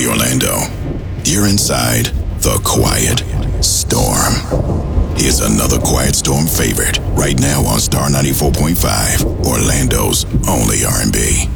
Hey Orlando, you're inside The Quiet Storm. Here's another Quiet Storm favorite right now on Star 94.5, Orlando's only R&B.